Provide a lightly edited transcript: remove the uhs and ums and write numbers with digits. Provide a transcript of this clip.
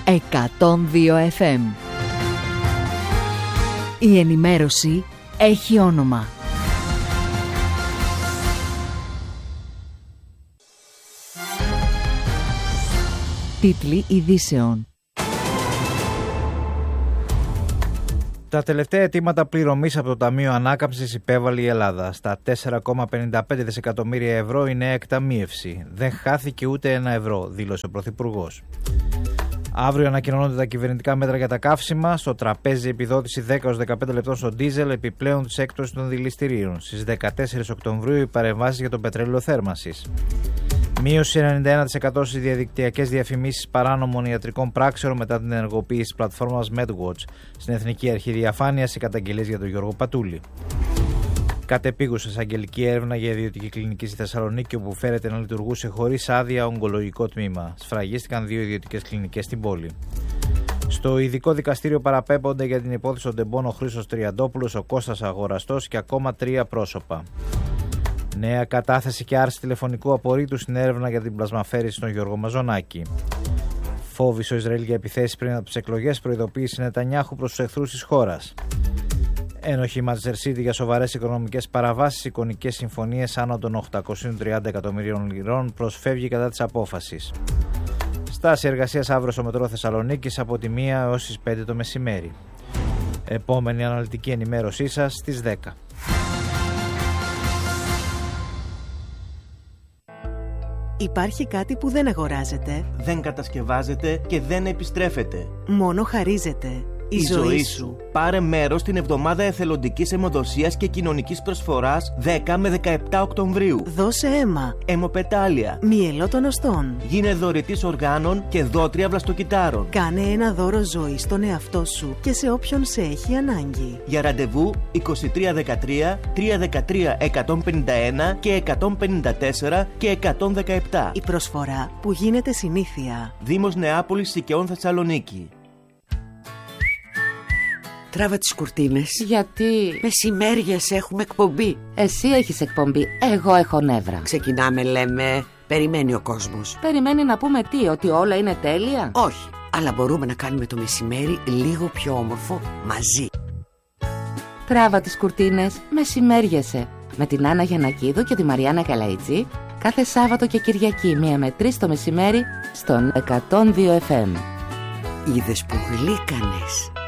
102 FM. Η ενημέρωση έχει όνομα. Τίτλοι ειδήσεων. Τα τελευταία αιτήματα πληρωμής από το Ταμείο Ανάκαμψης υπέβαλε η Ελλάδα. Στα 4,55 δισεκατομμύρια ευρώ η νέα εκταμείευση. Δεν χάθηκε ούτε ένα ευρώ, δήλωσε ο Πρωθυπουργός. Αύριο ανακοινώνονται τα κυβερνητικά μέτρα για τα καύσιμα. Στο τραπέζι επιδότηση 10-15 λεπτών στο ντίζελ, επιπλέον της έκπτωσης των δηληστηρίων. Στις 14 Οκτωβρίου οι παρεμβάσεις για το πετρέλαιο θέρμανσης. Μείωση 91% στις διαδικτυακές διαφημίσεις παράνομων ιατρικών πράξεων μετά την ενεργοποίηση της πλατφόρμας MedWatch. Στην Εθνική Αρχή Διαφάνειας οι καταγγελίες για τον Γιώργο Πατούλη. Κατεπίγουσα εισαγγελική έρευνα για ιδιωτική κλινική στη Θεσσαλονίκη, όπου φέρεται να λειτουργούσε χωρίς άδεια ογκολογικό τμήμα. Σφραγίστηκαν 2 ιδιωτικές κλινικές στην πόλη. Στο ειδικό δικαστήριο παραπέμπονται για την υπόθεση των τεμπών ο Χρήστος Τριαντόπουλος, ο Κώστας Αγοραστός και ακόμα 3 πρόσωπα. Νέα κατάθεση και άρση τηλεφωνικού απορρίτου στην έρευνα για την πλασμαφέρηση στον Γιώργο Μαζονάκη. Φόβοι στο Ισραήλ για επιθέσεις πριν από τις εκλογές, προειδοποίηση Νετανιάχου προς τους εχθρούς της χώρας. Ένοχη Manchester City για σοβαρές οικονομικές παραβάσεις, εικονικές συμφωνίες άνω των 830 εκατομμυρίων λιρών, προσφεύγει κατά της απόφασης. Στάση εργασίας αύριο στο μετρό Θεσσαλονίκης από τη 1 έως τις 5 το μεσημέρι. Επόμενη αναλυτική ενημέρωσή σας στις 10. Υπάρχει κάτι που δεν αγοράζεται, δεν κατασκευάζεται και δεν επιστρέφεται. μόνο χαρίζεται. Η ζωή σου. Πάρε μέρος στην εβδομάδα εθελοντικής αιμοδοσίας και κοινωνικής προσφοράς 10 με 17 Οκτωβρίου. Δώσε αίμα, Αιμοπετάλια. μυελό των οστών. Γίνε δωρητής οργάνων και δότρια βλαστοκυτάρων. Κάνε ένα δώρο ζωή στον εαυτό σου και σε όποιον σε έχει ανάγκη. Για ραντεβού 2313 313 151 και 154 και 117. Η προσφορά που γίνεται συνήθεια. Δήμος Νεάπολης Σικαιών Θεσσαλονίκη. Τράβα τις κουρτίνες. Γιατί? Μεσημέριες έχουμε εκπομπή. Εσύ έχεις εκπομπή, εγώ έχω νεύρα. Ξεκινάμε, λέμε. Περιμένει ο κόσμος. Περιμένει να πούμε τι, ότι όλα είναι τέλεια? Όχι, αλλά μπορούμε να κάνουμε το μεσημέρι λίγο πιο όμορφο μαζί. Τράβα τις κουρτίνες, μεσημέριεσαι. Με την Άννα Γιαννακίδου και τη Μαριάννα Καλαϊτζή, κάθε Σάββατο και Κυριακή 1 με 3 το μεσημέρι στον 102 FM. Είδες που γλύκανες.